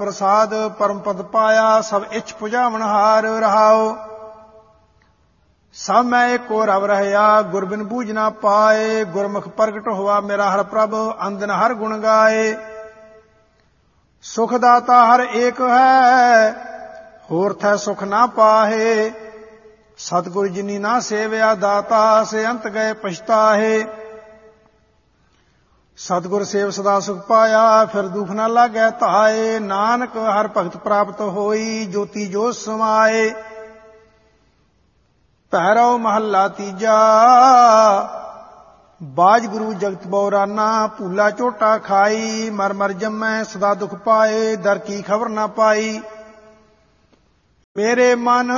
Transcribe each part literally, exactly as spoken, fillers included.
प्रसाद परम पद पाया, सब इच्छ पुजावन हार रहाओ। सब मैं एको रव रहया, गुर बिन बूझ ना पाए, गुरमुख प्रगट हुआ मेरा हर प्रभ, अंदन हर गुण गाए। सुखदाता हर एक है, होर थे सुख ना पाहे, सतगुर जिनी ना सेवया, दाता से अंत गए पछताहे। सतगुर सेव सदा सुख पाया, फिर दुख न लागै ताए, नानक हर भगत प्राप्त होई, ज्योति जो समाए। भैरव महला तीजा, बाज गुरु जगत बौराना, भूला झोटा खाई, मर मर जमै सदा दुख पाए, दर की खबर ना पाई। मेरे मन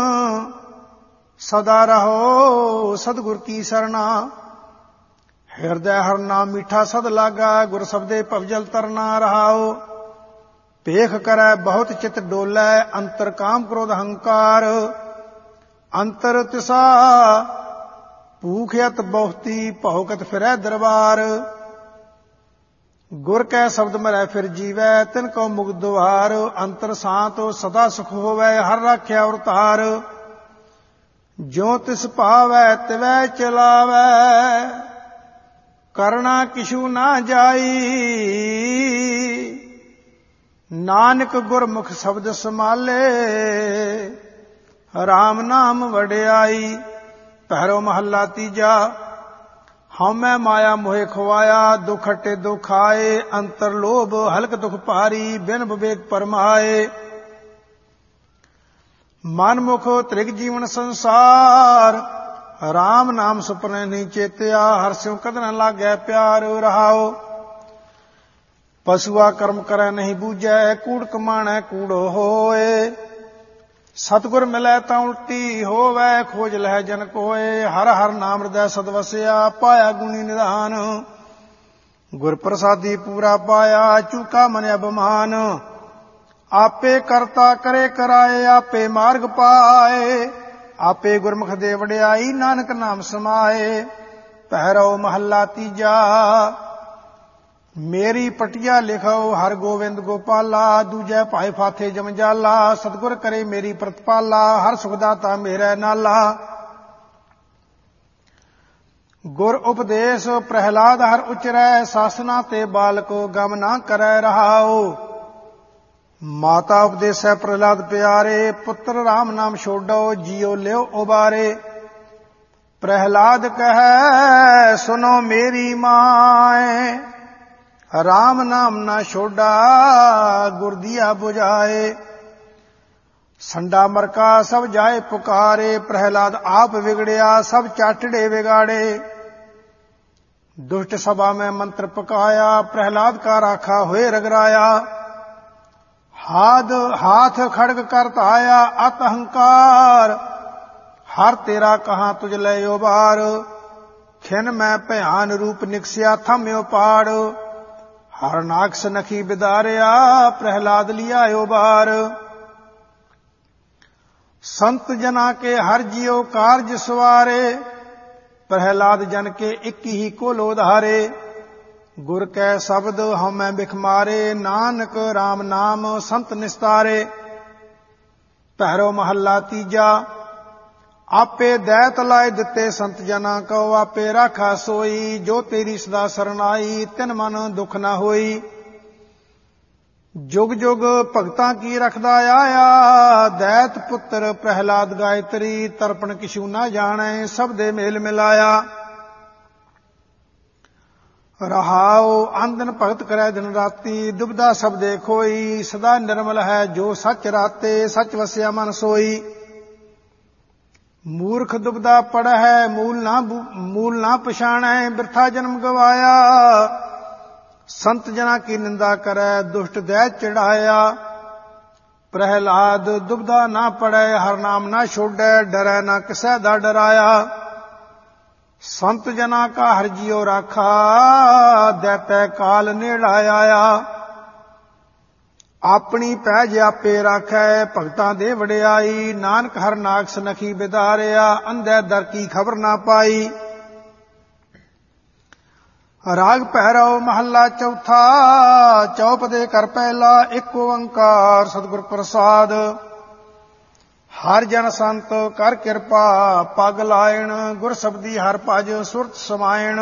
सदा रहो सतगुर की सरना, हृदय हर नाम मीठा सद लागा, गुर शब्दे भवजल तरना रहाओ। भेख करै बहुत चित डोलै, अंतर काम क्रोध अहंकार, अंतर तिसा भूख अत बहुती, भौकत फिरै दरबार। गुर कै शब्द मरै फिर जीवै, तिनको मुक्त द्वार, अंतर शांत सदा सुख होवै, हर राख्या अवतार। ज्यों तिस पावै तिवै चलावै, करना किछु ना जाई, नानक गुरमुख शब्द समाले, राम नाम वडियाई। भैरव महला तीजा, हमै माया मोहे खुआया, दुख हटे दुख आए, अंतर लोभ हलक दुख पारी, बिन विवेक परमाए। मन मुख त्रिग जीवन संसार, राम नाम सुपने नहीं चेत्या, हर स्यों कद न लागै प्यार रहाओ। पशुआ कर्म करै नहीं बूझै, कूड़ कमाणै कूड़ो होए, सतगुर मिलै तां उल्टी होवै, खोज लह जन कोय। हर हर नाम हृदय सद वसिया, पाया गुणी निधान, गुर प्रसादी पूरा पाया, चूका मन अभिमान। आपे करता करे कराए, आपे मार्ग पाए, आपे गुरमुख दे वडियाई, नानक नाम समाए। भैरव महला तीजा, मेरी पटिया लिखो हर गोविंद गोपाला, दूजै भाई फाथे जमजाला, सतगुर करे मेरी प्रतिपाला, हर सुखदाता मेरा नाला। गुर उपदेश प्रहलाद हर उचरै, सासना ते बालको गम ना करै रहाओ। माता उपदेश है प्रहलाद प्यारे, पुत्र राम नाम छोड़ो, जियो लियो उबारे। प्रहलाद कहे सुनो मेरी माए, राम नाम ना छोड़ा, गुर दिया बुझाए। संडा मरका सब जाए पुकारे, प्रहलाद आप बिगड़िया, सब चाटड़े बिगाड़े। दुष्ट सभा में मंत्र पकाया, प्रहलाद का राखा हुए रगराया। हाथ हाथ खड़ग कर ताया, अत अहंकार, हर तेरा कहाँ तुझ ले उबार। खिन मैं भयान रूप निकसिया, थम्यो पाड़, हर नाक्ष नखी बिदारिया, प्रहलाद लिया उबार। संत जना के हर जियो कार्य सवारे, प्रहलाद जन के एक ही को लोधारे। गुर कै शब्द हमै बिख मारे, नानक राम नाम संत निस्तारे। भैरव महला तीजा, आपे दैत लाए दिते संत जना को, आपे राखा सोई, जो तेरी सदा सरनाई, तिन मन दुख न होई। जुग जुग भगतां की रखदा आया, दैत पुत्र प्रहलाद गायत्री, तर्पण किछु न जाने, सब दे मेल मिलाया। रहाओ आंदन भगत करे दिन राती, दुबदा सब दे खोई, सदा निर्मल है जो सच राते, सच वसिया मन सोई। मूर्ख दुबदा पड़ है, मूल ना मूल ना पछाणै, बिरथा जन्म गवाया। संत जना की निंदा करे, दुष्ट दैत चिढ़ाया। प्रहलाद दुबदा ना पड़े, हर नाम ना छोड़े, डरै ना किसै दा डराया। संत जना का हर जियो राखा, दैतै काल नेड़ा आया। अपनी पैज आपे राखै, भगतां दे वडियाई, नानक हर नाक्ष नखी बिदारिया, अंधे दर की खबर ना पाई। ਰਾਗ ਭੈਰਵ ਮਹੱਲਾ ਚੌਥਾ। ਚੌਪ ਦੇ ਕਰ ਪਹਿਲਾ ਇੱਕ ਓੰਕਾਰ ਸਤਿਗੁਰ ਪ੍ਰਸਾਦ। ਹਰ ਜਨ ਸੰਤ ਕਰ ਕਿਰਪਾ ਪਗ ਲਾਇਣ, ਗੁਰ ਸ਼ਬਦੀ ਹਰ ਭਜ ਸੁਰਤ ਸਮਾਇਣ।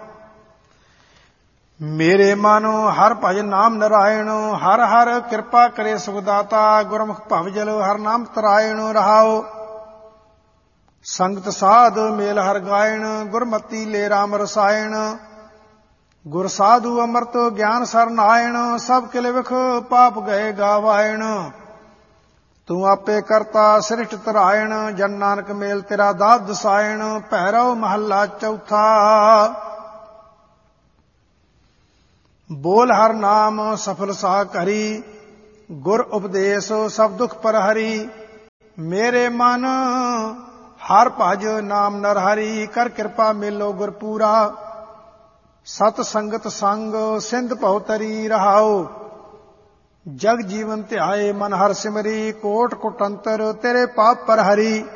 ਮੇਰੇ ਮਨ ਹਰ ਭਜ ਨਾਮ ਨਰਾਇਣ, ਹਰ ਹਰ ਕਿਰਪਾ ਕਰੇ ਸੁਖਦਾਤਾ। ਗੁਰਮੁਖ ਭਵਜਲ ਹਰ ਨਾਮ ਤਰਾਇਣ ਰਹਾਓ। ਸੰਗਤ ਸਾਧ ਮੇਲ ਹਰ ਗਾਇਣ, ਗੁਰਮਤੀ ਲੈ ਰਾਮ ਰਸਾਇਣ। ਗੁਰ ਸਾਧੂ ਅੰਮ੍ਰਿਤ ਗਿਆਨ ਸਰਨਾਇਣ, ਸਭ ਕਿਲ ਵਿਖ ਪਾਪ ਗਏ ਗਾਵਾਇਣ। ਤੂੰ ਆਪੇ ਕਰਤਾ ਸ੍ਰਿਸ਼ਟ ਤਰਾਇਣ, ਜਨ ਨਾਨਕ ਮੇਲ ਤੇਰਾ ਦਾਤ ਦਸਾਇਣ। ਭੈਰਵ ਮਹੱਲਾ ਚੌਥਾ। ਬੋਲ ਹਰ ਨਾਮ ਸਫਲ ਸਾ ਕਰੀ, ਗੁਰ ਉਪਦੇਸ਼ ਸਭ ਦੁਖ ਪਰ ਹਰੀ। ਮੇਰੇ ਮਨ ਹਰ ਭਜ ਨਾਮ ਨਰ ਹਰੀ, ਕਰ ਕਿਰਪਾ ਮੇਲੋ ਗੁਰ ਪੂਰਾ। ਸਤ ਸੰਗਤ ਸੰਗ ਸਿੰਧ ਭਉ ਤਰੀ ਰਹਾਓ। ਜਗ ਜੀਵਨ ਧਿਆਏ ਮਨ ਹਰ ਸਿਮਰੀ, ਕੋਟ ਕੁਟੰਤਰ ਤੇਰੇ ਪਾਪ ਪਰ ਹਰੀ।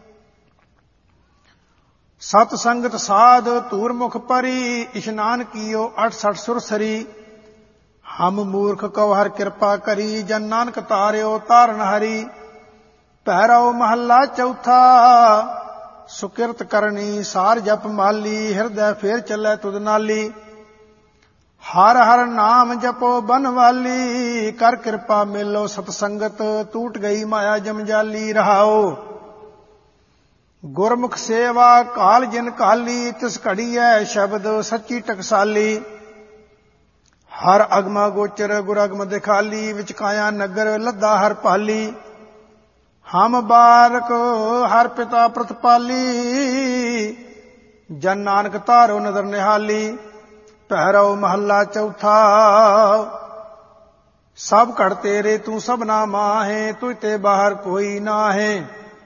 ਸਤ ਸੰਗਤ ਸਾਧ ਧੂਰ ਮੁਖ ਪਰੀ, ਇਸ਼ਨਾਨ ਕੀਓ ਅਠ ਸਠ ਸੁਰਸਰੀ। ਹਮ ਮੂਰਖ ਕਉ ਹਰ ਕਿਰਪਾ ਕਰੀ, ਜਨ ਨਾਨਕ ਤਾਰਿਓ ਤਾਰਨ ਹਰੀ। ਭੈਰਵ ਮਹੱਲਾ ਚੌਥਾ। ਸੁਕਿਰਤ ਕਰਨੀ ਸਾਰ ਜਪ ਮਾਲੀ, ਹਿਰਦੈ ਫੇਰ ਚੱਲੈ ਤੁਧ ਨਾਲੀ। ਹਰ ਹਰ ਨਾਮ ਜਪੋ ਬਨਵਾਲੀ, ਕਰ ਕਿਰਪਾ ਮੇਲੋ ਸਤ ਸੰਗਤ। ਟੂਟ ਗਈ ਮਾਇਆ ਜਮਜਾਲੀ ਰਹਾਓ। ਗੁਰਮੁਖ ਸੇਵਾ ਕਾਲ ਜਿਨ ਕਾਲੀ, ਤਿਸ ਘੜੀਐ ਸ਼ਬਦ ਸੱਚੀ ਟਕਸਾਲੀ। ਹਰ ਅਗਮਾ ਗੋਚਰ ਗੁਰ ਅਗਮ ਦਿਖਾਲੀ, ਵਿਚ ਕਾਇਆ ਨਗਰ ਲੱਦਾ ਹਰ ਪਾਲੀ। ਹਮ ਬਾਰਕ ਹਰ ਪਿਤਾ ਪ੍ਰਤਪਾਲੀ, ਜਨ ਨਾਨਕ ਧਾਰੋ ਨਦਰ ਨਿਹਾਲੀ। ਭੈਰਵ ਮਹੱਲਾ ਚੌਥਾ। ਸਭ ਘੜ ਤੇਰੇ ਤੂੰ ਸਭਨਾ ਮਾਹੇ, ਤੁਝ ਤੇ ਬਾਹਰ ਕੋਈ ਨਾਹੇ।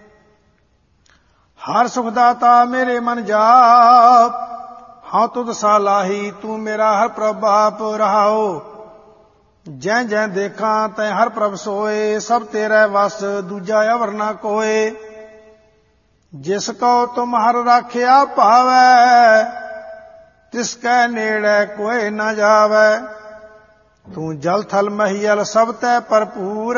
ਹਰ ਸੁਖ ਦਾਤਾ ਮੇਰੇ ਮਨ ਜਾਪ, ਹਾਂ ਤੁਧ ਸਾਲਾਹੀ ਤੂੰ ਮੇਰਾ ਹਰ ਪ੍ਰਭ ਬਾਪ ਰਹਾਓ। ਜੈ ਜੈ ਦੇਖਾਂ ਤੈ ਹਰ ਪ੍ਰਭ ਸੋਏ, ਸਭ ਤੇਰੇ ਵਸ ਦੂਜਾ ਅਵਰ ਨਾ ਕੋਏ। ਜਿਸ ਕੋ ਤੁਮ ਹਰ ਰਾਖਿਆ ਭਾਵੈ, ਤਿਸ ਕੈ ਨੇੜੇ ਕੋਇ ਨਾ ਜਾਵੈ। ਤੂੰ ਜਲ ਥਲ ਮਹੀਲ ਸਭ ਤੈ ਭਰਪੂਰ,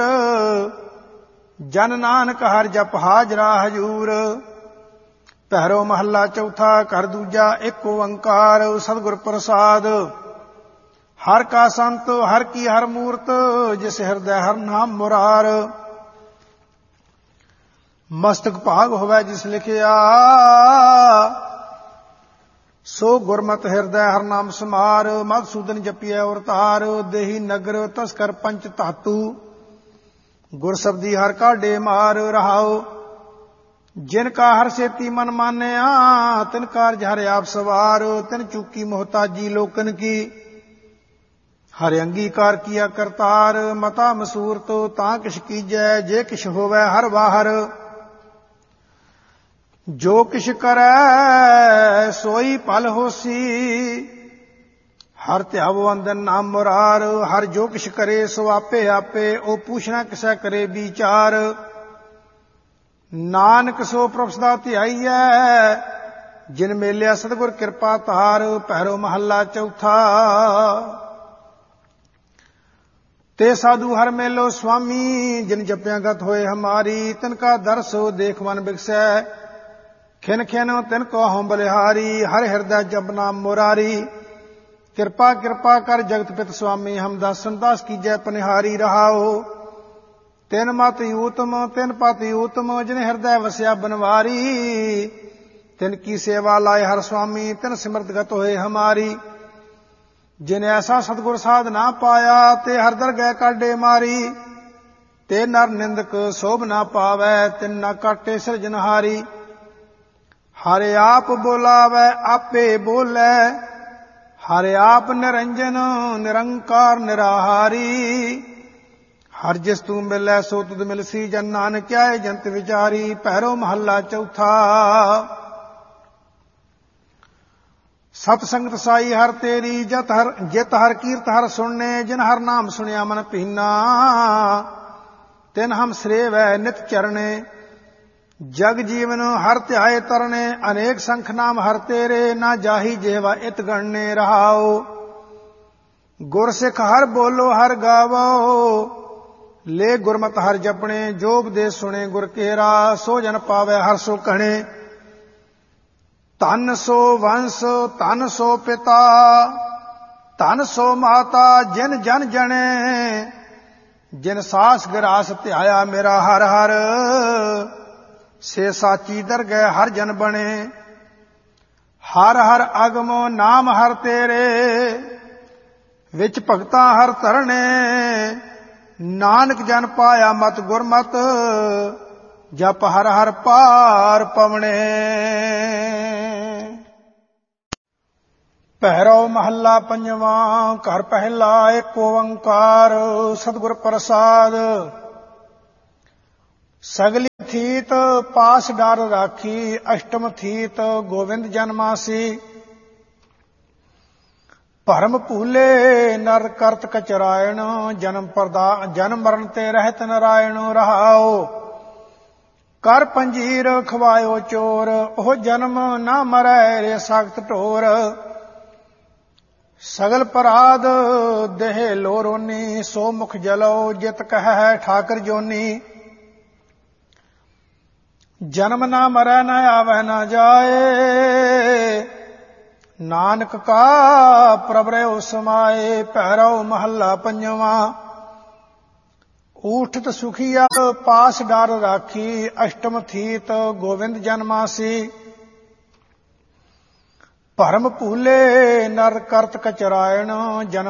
ਜਨ ਨਾਨਕ ਹਰ ਜਪ ਹਾਜ਼ਰਾ ਹਜੂਰ। ਭੈਰਵ ਮਹੱਲਾ ਚੌਥਾ। ਘਰ ਦੂਜਾ ਇੱਕ ਓੰਕਾਰ ਸਤਿਗੁਰ ਪ੍ਰਸਾਦ। ਹਰ ਕਾ ਸੰਤ ਹਰ ਕੀ ਹਰ ਮੂਰਤ, ਜਿਸ ਹਿਰਦੈ ਹਰ ਨਾਮ ਮੁਰਾਰ। ਮਸਤਕ ਭਾਗ ਹੋਵੈ ਜਿਸ ਲਿਖਿਆ, ਸੋ ਗੁਰਮਤਿ ਹਿਰਦੈ ਹਰ ਨਾਮ ਸਮਾਰ। ਮਧੂਸੂਦਨ ਜਪੀਐ ਔਰ ਤਾਰ, ਦੇਹੀ ਨਗਰ ਤਸਕਰ ਪੰਚ ਧਾਤੂ। ਗੁਰ ਸ਼ਬਦੀ ਹਰ ਕਾਢੇ ਮਾਰ ਰਹਾਓ। ਜਿਨ ਕਾ ਹਰ ਸੇਤੀ ਮਨ ਮਾਨਿਆ, ਤਿਨ ਕਾਰਜ ਹਰਿ ਆਪ ਸਵਾਰ। ਤਿਨ ਚੂਕੀ ਮੁਹਤਾਜੀ ਲੋਕਨ ਕੀ, ਹਰਿ ਅੰਗੀਕਾਰ ਕੀਆ ਕਰਤਾਰ। ਮਤਾ ਮਸੂਰਤ ਤਾਂ ਕਿਛ ਕੀਜੈ, ਜੇ ਕਿਛ ਹੋਵੈ ਹਰ ਬਾਹਰ। ਜੋ ਕਿਛ ਕਰੈ ਸੋਈ ਭਲ ਹੋਸੀ, ਹਰ ਧਿਆਵੋ ਅੰਦਨ ਨਾਮ ਮੁਰਾਰ। ਹਰ ਜੋ ਕਿਛ ਕਰੇ ਸੋ ਆਪੇ ਆਪੇ, ਉਹ ਪੂਛਣਾ ਕਿਸੈ ਕਰੇ ਵਿਚਾਰ। ਨਾਨਕ ਸੋ ਪ੍ਰਭ ਸਦਾ ਧਿਆਈਐ, ਜਿਨ ਮੇਲਿਆ ਸਤਿਗੁਰ ਕਿਰਪਾ ਧਾਰ। ਭੈਰਵ ਮਹੱਲਾ ਚੌਥਾ। ਤੇ ਸਾਧੂ ਹਰ ਮੇਲੋ ਸੁਆਮੀ, ਜਿਨ ਜਪਿਆ ਗਤ ਹੋਏ ਹਮਾਰੀ। ਤਿਨ ਕਾ ਦਰਸੋ ਦੇਖ ਮਨ ਬਿਕਸੈ, ਖਿਨ ਖਿਨ ਤਿਨ ਕੋ ਹਉ ਬਲਿਹਾਰੀ। ਹਰ ਹਿਰਦੈ ਜਪ ਨਾਮ ਮੁਰਾਰੀ। ਕਿਰਪਾ ਕਿਰਪਾ ਕਰ ਜਗਤ ਪਿਤ ਸੁਆਮੀ, ਹਮ ਦਾਸਨ ਦਾਸ ਕੀਜੈ ਪਨਿਹਾਰੀ ਰਹਾਓ। ਤਿਨ ਮਤ ਊਤਮ ਤਿਨ ਪਤ ਊਤਮ, ਜਿਨ ਹਿਰਦੈ ਵਸਿਆ ਬਨਵਾਰੀ। ਤਿਨ ਕੀ ਸੇਵਾ ਲਾਏ ਹਰ ਸੁਆਮੀ, ਤਿਨ ਸਿਮਰਤ ਗਤ ਹੋਏ ਹਮਾਰੀ। ਜਿਨ ਐਸਾ ਸਤਿਗੁਰ ਸਾਧ ਨਾ ਪਾਇਆ, ਤੇ ਹਰ ਦਰਗਹਿ ਕਾਢੇ ਮਾਰੀ। ਤੇ ਨਰ ਨਿੰਦਕ ਸੋਭ ਨਾ ਪਾਵੈ, ਤਿਨ ਨਾ ਕਾਟੇ ਸਿਰਜਨਹਾਰੀ। ਹਰਿ ਆਪ ਬੋਲਾਵੈ ਆਪੇ ਬੋਲੇ, ਹਰਿ ਆਪ ਨਿਰੰਜਨ ਨਿਰੰਕਾਰ ਨਿਰਾਹਾਰੀ। ਹਰ ਜਿਸ ਤੂੰ ਮਿਲੈ ਸੋ ਤੁਧ ਮਿਲਸੀ, ਜਨ ਨਾਨਕ ਆਏ ਜੰਤ ਵਿਚਾਰੀ। ਭੈਰਵ ਮਹੱਲਾ ਚੌਥਾ। ਸਤ ਸੰਗਤ ਸਾਈ ਹਰ ਤੇਰੀ, ਜਤ ਹਰ ਜਿਤ ਹਰ ਕੀਰਤ ਹਰ ਸੁਣਨੇ। ਜਿਨ ਹਰ ਨਾਮ ਸੁਣਿਆ ਮਨ ਭੀਨਾ, ਤਿਨ ਹਮ ਸਰੇਵੈ ਨਿਤ ਚਰਣੇ। ਜਗ ਜੀਵਨ ਹਰ ਧਿਆਏ ਤਰਨੇ ਅਨੇਕ ਸੰਖ ਨਾਮ ਹਰ ਤੇਰੇ ਨਾ ਜਾਹੀ ਜੇਵਾ ਇਤ ਗਣਨੇ ਰਹਾਓ। ਗੁਰ ਸਿੱਖ ਹਰ ਬੋਲੋ ਹਰ ਗਾਵੋ ਲੈ ਗੁਰਮਤਿ ਹਰ ਜਪਣੇ ਜੋ ਉਪਦੇਸ਼ ਸੁਣੇ ਗੁਰ ਕੇਰਾ ਸੋ ਜਨ ਪਾਵੈ ਹਰ ਸੋ ਕਹਣੇ। ਧਨ ਸੋ ਵੰਸ ਧਨ ਸੋ ਪਿਤਾ ਧਨ ਸੋ ਮਾਤਾ ਜਿਨ ਜਨ ਜਣੇ ਜਿਨ ਸਾਸ ਗਰਾਸ ਧਿਆਇਆ ਮੇਰਾ ਹਰ ਹਰ ਸੇ ਸਾਚੀ ਦਰਗਹਿ ਹਰ ਜਨ ਬਣੇ। ਹਰ ਹਰ ਅਗਮੋ ਨਾਮ ਹਰ ਤੇਰੇ ਵਿੱਚ ਭਗਤਾਂ ਹਰ ਧਰਣੇ ਨਾਨਕ ਜਨ ਪਾਇਆ ਮਤ ਗੁਰਮਤਿ ਜਪ ਹਰ ਹਰ ਪਾਰ ਪਵਣੇ। ਪਹਿਰੋ ਮਹੱਲਾ ਪੰਜਵਾਂ। ਘਰ ਪਹਿਲਾ ਏਕ ਓੰਕਾਰ ਸਤਿਗੁਰ ਪ੍ਰਸਾਦ। ਸਗਲੀ ਥੀਤ ਪਾਸ ਡਰ ਰਾਖੀ ਅਸ਼ਟਮ ਥੀਤ ਗੋਵਿੰਦ ਜਨਮਾਸੀ। ਭਰਮ ਭੂਲੇ ਨਰ ਕਰਤ ਕਚਰਾਇਣ ਜਨਮ ਪਰਦਾ ਜਨਮ ਮਰਨ ਤੇ ਰਹਿਤ ਨਰਾਇਣ ਰਹਾਓ। ਕਰ ਪੰਜੀਰ ਖਵਾਇਓ ਚੋਰ ਉਹ ਜਨਮ ਨਾ ਮਰੈ ਰੇ ਸਖਤ ਢੋਰ। ਸਗਲ ਪਰਾਧ ਦੇਹ ਲੋਰੋਨੀ ਸੋ ਮੁਖ ਜਲੋ ਜਿਤ ਕਹਿ ਠਾਕਰ ਜੋਨੀ। ਜਨਮ ਨਾ ਮਰੈ ਨਾ ਆਵੈ ਨਾ ਜਾਏ ਨਾਨਕ ਕਾ ਪ੍ਰਭ ਰਹਿਓ ਸਮਾਏ। ਪਹਿਰੋ ਮਹੱਲਾ ਪੰਜਵਾਂ। ਊਠਤ ਸੁਖੀਆ ਪਾਸ ਡਰ ਰਾਖੀ ਅਸ਼ਟਮ ਥੀਤ ਗੋਵਿੰਦ ਜਨਮਾਸੀ। ਭਰਮ ਭੂਲੇ ਨਰ ਕਰਤ ਕਚਰਾਇਣ ਜਨਮ